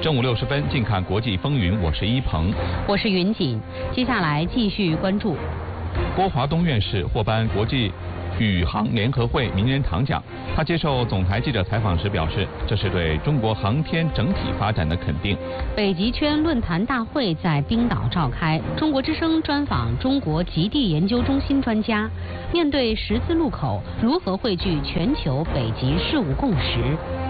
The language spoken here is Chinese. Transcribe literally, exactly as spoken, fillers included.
正午六十分，近看国际风云，我是一鹏， 我是云锦。接下来继续关注。 郭华东院士获颁国际宇航联合会名人堂奖。他接受总台记者采访时表示，这是对中国航天整体发展的肯定。 北极圈论坛大会在冰岛召开，中国之声专访中国极地研究中心专家，面对十字路口，如何汇聚全球北极事务共识？